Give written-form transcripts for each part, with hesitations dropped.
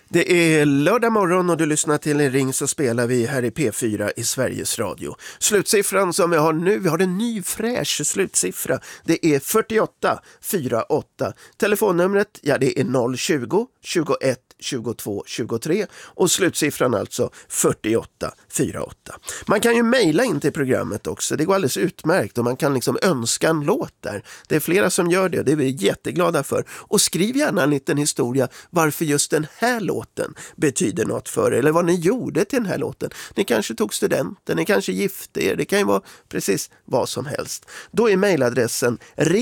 Det är lördag morgon och du lyssnar till En ring så spelar vi här i P4 i Sveriges Radio. Slutsiffran som vi har nu, vi har en ny fräsch slutsiffra. Det är 4848. Telefonnumret, ja det är 020 21 22 23 och slutsiffran alltså 4848. Man kan ju mejla in till programmet också, det går alldeles utmärkt och man kan liksom önska en låt där. Det är flera som gör det och det är vi jätteglada för. Och skriv gärna en liten historia varför just den här låten betyder något för er eller vad ni gjorde till den här låten. Ni kanske tog studenten, ni kanske gifte er, det kan ju vara precis vad som helst. Då är mejladressen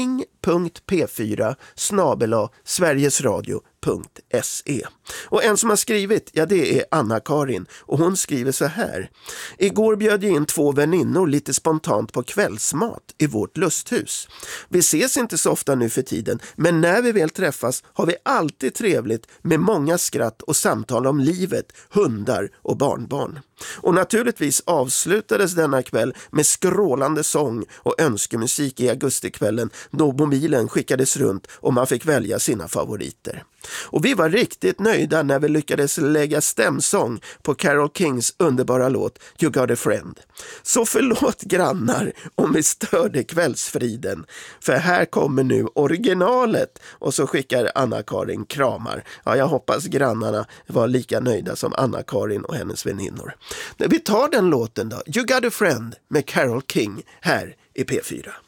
ring.p4@sverigesradio.se. Och en som har skrivit, ja det är Anna-Karin och hon skriver så här: igår bjöd jag in 2 väninnor lite spontant på kvällsmat i vårt lusthus. Vi ses inte så ofta nu för tiden, men när vi väl träffas har vi alltid trevligt med många skratt och samtal om livet, hundar och barnbarn. Och naturligtvis avslutades denna kväll med skrålande sång och önskemusik i augustikvällen då mobilen skickades runt och man fick välja sina favoriter. Och vi var riktigt nöjda när vi lyckades lägga stämsång på Carole Kings underbara låt You Got a Friend. Så förlåt grannar om vi störde kvällsfriden, för här kommer nu originalet. Och så skickar Anna-Karin kramar. Ja, jag hoppas grannarna var lika nöjda som Anna-Karin och hennes väninnor. Vi tar den låten då, You Got a Friend med Carole King här i P4.